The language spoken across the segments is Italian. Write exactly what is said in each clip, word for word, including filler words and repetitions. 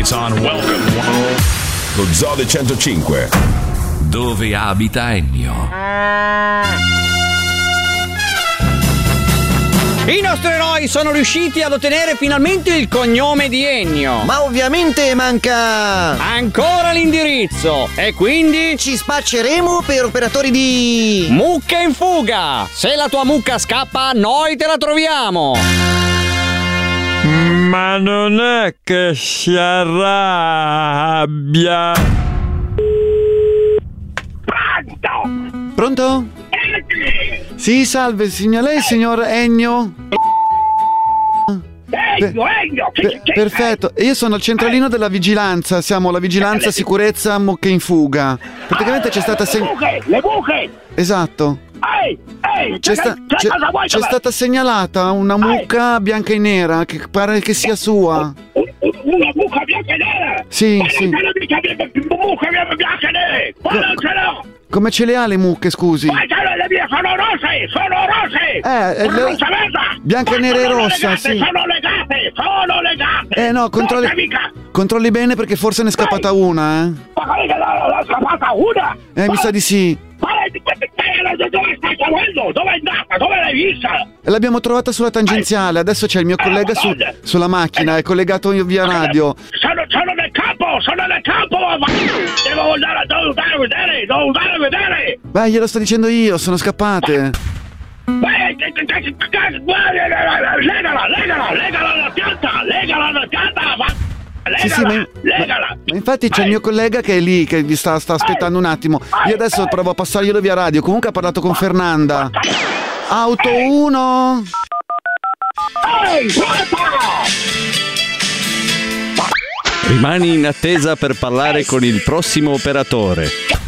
It's on Welcome. Lo Zoo del centocinque. Dove abita Ennio? I nostri eroi sono riusciti ad ottenere finalmente il cognome di Ennio. Ma ovviamente manca ancora l'indirizzo. E quindi ci spacceremo per operatori di mucche in fuga. Se la tua mucca scappa, noi te la troviamo. Ma non è che si arrabbia. Pronto? Pronto? Sì, salve, signor lei, signor Ennio? Ennio, Ennio! Che, Pe- che, perfetto, io sono il centralino della vigilanza, siamo la vigilanza sicurezza mucche in fuga. Praticamente c'è stata se- le buche, le buche! Esatto. Ehi, ehi, c'è, sta- c'è, c'è stata segnalata una mucca ehi. bianca e nera che pare che sia sua. Una mucca bianca e nera? Sì, ma sì. Non ce l'ho mucche bianche e nere! Ma non ce l'ho! Come ce le ha le mucche, scusi? Ma le mie sono rosse, sono rosse! Eh, sono le... rossa merda! Bianca, nera e rossa, legate, sì. Sono legate, sono legate! Eh no, controlli... controlli bene perché forse ne è scappata Ehi. una, eh? Ma che l'ha scappata una? Eh, ma... mi sa di sì. Ma dove stai seguendo? Dove è andata? Dove l'hai vista? L'abbiamo trovata sulla tangenziale, adesso c'è il mio collega su, sulla macchina, è collegato via radio. Sono, sono nel campo, sono nel campo! Devo andare, devo andare a vedere, devo andare a vedere! Beh, glielo sto dicendo io, sono scappate. Legala, legala, legala alla pianta, legala alla pianta! Legala, sì, sì, ma, legala. Ma, ma infatti c'è Vai. il mio collega che è lì, che vi sta, sta aspettando un attimo. Io adesso provo a passarglielo via radio. Comunque ha parlato con Fernanda. Auto uno. Rimani in attesa per parlare con il prossimo operatore.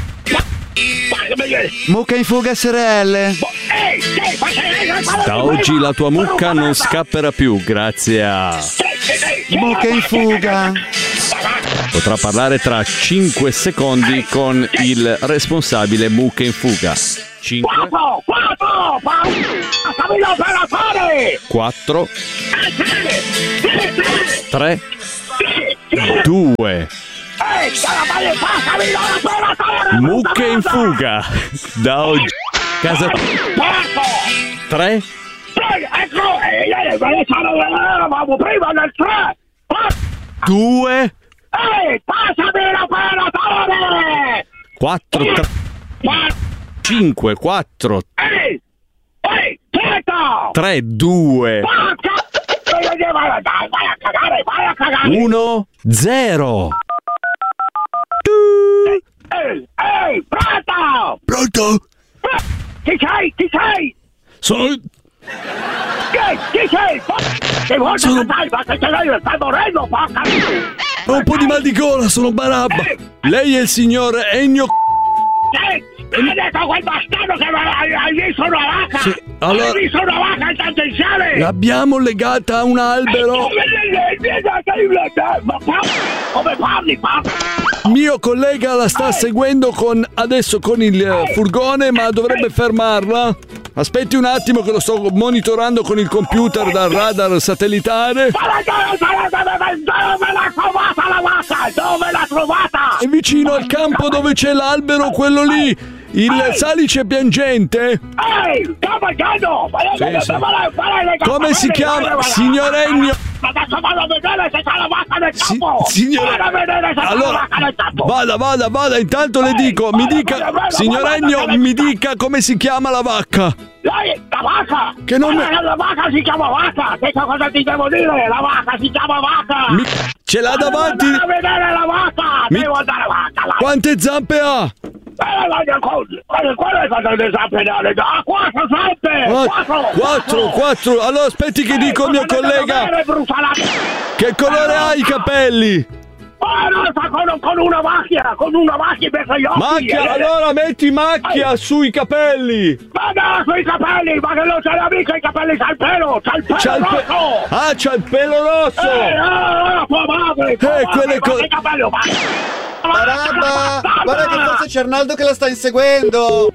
Mucca in fuga S R L. Da oggi la tua mucca non scapperà più grazie a Mucca in fuga. Potrà parlare tra cinque secondi con il responsabile mucche in fuga. cinque quattro tre due mucche in fuga. Da oggi casa tre due Ehi, passami l'operatore! quattro tre cinque quattro Ehi! Ehi, quieto! tre due Vai a cagare, vai a cagare! uno zero Ehi, ehi, pronto! Pronto? Chi sei? Chi sei? Sono... Chi, chi sei? Che vuoi Sono... che stai? Ma che stai, stai morendo, porca! Ho un po' di mal di gola, sono Barabba. Eh. Lei è il signor Ennio... Eh, hai detto a quel bastardo che hai visto una vacca? Sì, allora... Hai visto una vacca in tangenziale? L'abbiamo legata a un albero. Ma come parli, parli? Mio collega la sta seguendo con adesso con il furgone, ma dovrebbe fermarla. Aspetti un attimo che lo sto monitorando con il computer dal radar satellitare. Dove l'ha trovata la vacca? Dove l'ha trovata? È vicino al campo dove c'è l'albero, quello lì. Il salice piangente. Ehi, sto mangiando! Sì, sì. Come si chiama? Signor Ennio. Adesso vado a vedere se c'è la vacca nel campo! Si, signor... Vado a vedere se allora, c'è la vacca nel campo! Vada, vada, vada, intanto le dico, mi dica, signor Ennio, mi dica come si chiama la vacca! Lei, la vacca! Che nome? La vacca si chiama vacca! Che cosa ti devo dire? La vacca si chiama vacca! Mi... Ce l'ha Devo davanti? Devo andare a vedere la vacca! Mi... Devo andare a vacca! La... Quante zampe ha? Quale cosa le zampe? Ah, quattro zampe! Quattro! Quattro, quattro! Allora aspetti che dico al mio collega! Che colore ha i capelli? Oh, no, sta con, con una macchia, con una macchia per gli occhi. Macchia, allora metti macchia Ai. sui capelli. Ma no, sui capelli, ma che non ce l'ha mica i capelli, c'ha il pelo, c'ha il pelo c'ha rosso. Il pe- ah, c'ha il pelo rosso. Eh, no, tua madre, tua eh, madre, quelle cose. Barabba, guarda che forse c'è Arnaldo che la sta inseguendo.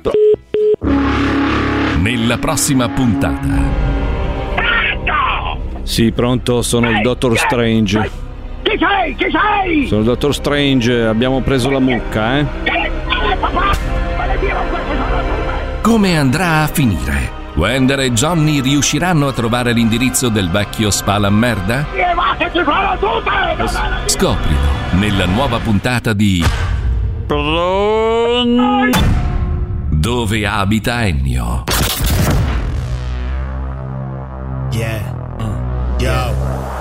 Nella prossima puntata. Sì, pronto, sono il Dottor Strange. Chi Chi sei? Chi sei? Sono il dottor Strange, abbiamo preso la mucca, eh? Eh, papà! Maledire, queste sono tutte! Come andrà a finire? Wender e Johnny riusciranno a trovare l'indirizzo del vecchio spalammerda? E va che ci sono tutte! Scoprilo nella nuova puntata di Dove abita Ennio. Yeah. Yo.